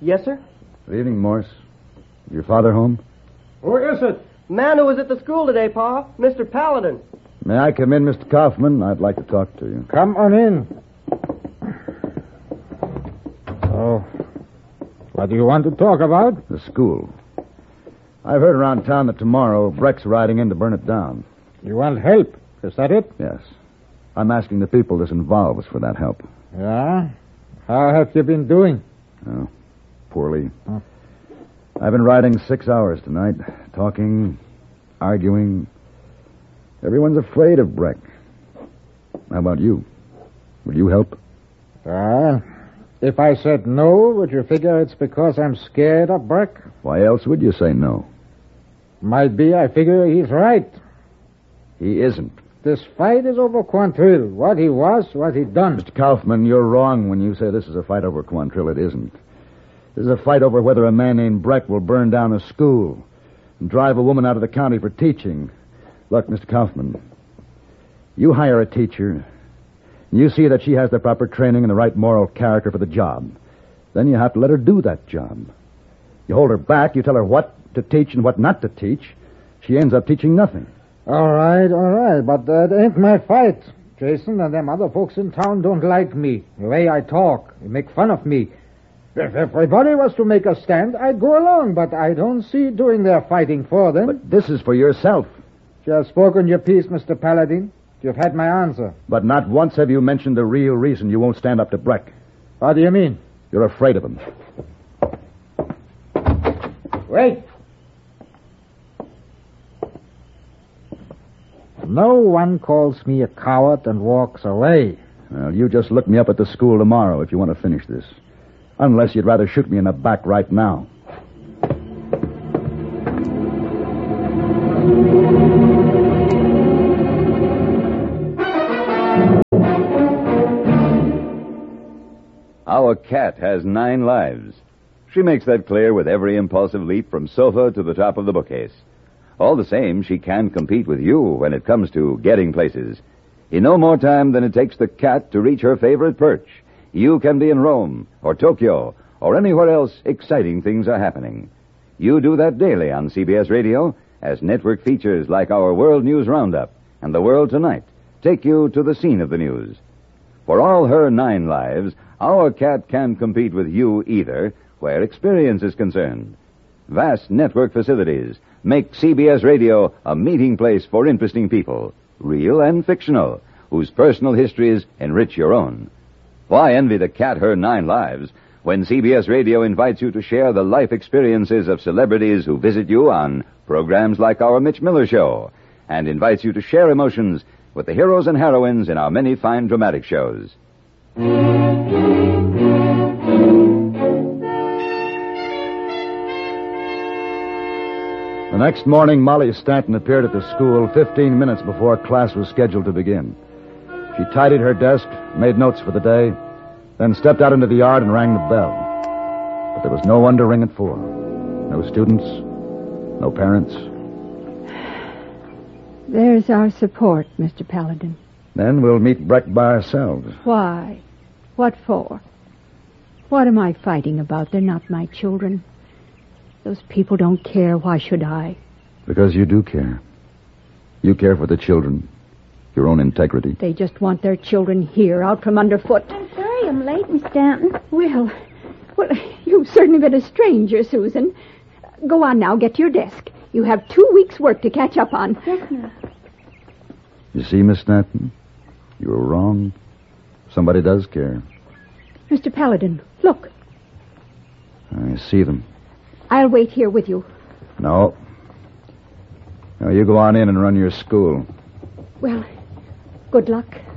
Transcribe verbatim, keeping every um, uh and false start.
Yes, sir? Good evening, Morse. Is your father home? Who is it? Man who was at the school today, Pa. Mister Paladin. May I come in, Mister Kaufman? I'd like to talk to you. Come on in. Oh. What do you want to talk about? The school. I've heard around town that tomorrow Breck's riding in to burn it down. You want help? Is that it? Yes. I'm asking the people this involves for that help. Yeah? How have you been doing? Oh, poorly. Huh? I've been riding six hours tonight, talking, arguing. Everyone's afraid of Breck. How about you? Will you help? Ah, if I said no, would you figure it's because I'm scared of Breck? Why else would you say no? Might be I figure he's right. He isn't. This fight is over Quantrill. What he was, what he done. Mister Kaufman, you're wrong when you say this is a fight over Quantrill. It isn't. This is a fight over whether a man named Breck will burn down a school and drive a woman out of the county for teaching. Look, Mister Kaufman, you hire a teacher, and you see that she has the proper training and the right moral character for the job. Then you have to let her do that job. You hold her back, you tell her what to teach and what not to teach. She ends up teaching nothing. All right, all right, but that ain't my fight. Jason and them other folks in town don't like me. The way I talk, they make fun of me. If everybody was to make a stand, I'd go along, but I don't see doing their fighting for them. But this is for yourself. You have spoken your piece, Mister Paladin. You've had my answer. But not once have you mentioned the real reason you won't stand up to Breck. What do you mean? You're afraid of him. Wait. No one calls me a coward and walks away. Well, you just look me up at the school tomorrow if you want to finish this. Unless you'd rather shoot me in the back right now. Our cat has nine lives. She makes that clear with every impulsive leap from sofa to the top of the bookcase. All the same, she can compete with you when it comes to getting places. In no more time than it takes the cat to reach her favorite perch, you can be in Rome or Tokyo or anywhere else exciting things are happening. You do that daily on C B S Radio as network features like our World News Roundup and The World Tonight take you to the scene of the news. For all her nine lives, our cat can't compete with you either where experience is concerned. Vast network facilities make C B S Radio a meeting place for interesting people, real and fictional, whose personal histories enrich your own. Why envy the cat her nine lives when C B S Radio invites you to share the life experiences of celebrities who visit you on programs like our Mitch Miller Show, and invites you to share emotions with the heroes and heroines in our many fine dramatic shows. The next morning, Molly Stanton appeared at the school fifteen minutes before class was scheduled to begin. She tidied her desk, made notes for the day, then stepped out into the yard and rang the bell. But there was no one to ring it for. No students, no parents. There's our support, Mister Paladin. Then we'll meet Breck by ourselves. Why? What for? What am I fighting about? They're not my children. Those people don't care. Why should I? Because you do care. You care for the children, your own integrity. They just want their children here, out from underfoot. I'm sorry I'm late, Miss Stanton. Well, well, you've certainly been a stranger, Susan. Go on now, get to your desk. You have two weeks' work to catch up on. Yes, ma'am. You see, Miss Stanton? You were wrong. Somebody does care. Mister Paladin, look. I see them. I'll wait here with you. No. No, you go on in and run your school. Well, good luck.